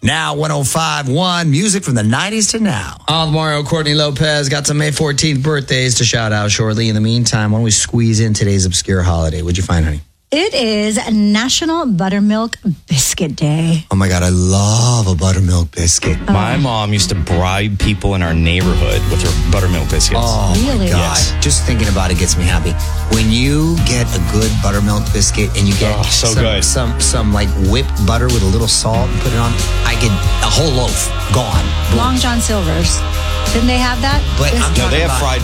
Now 105.1, music from the 90s to now. Mario Courtney Lopez got some May 14th birthdays to shout out shortly. In the meantime, why don't we squeeze in today's obscure holiday? What'd you find, honey? It is National Buttermilk Biscuit Day. Oh my God, I love a buttermilk biscuit. My mom used to bribe people in our neighborhood with her buttermilk biscuits. Oh Really? my God. Yes. Just thinking about it gets me happy. When you get a good buttermilk biscuit and you get good. some like whipped butter with a little salt and put it on, I get a whole loaf gone. Long John Silver's. Didn't they have that? But I'm No, talking they have about fried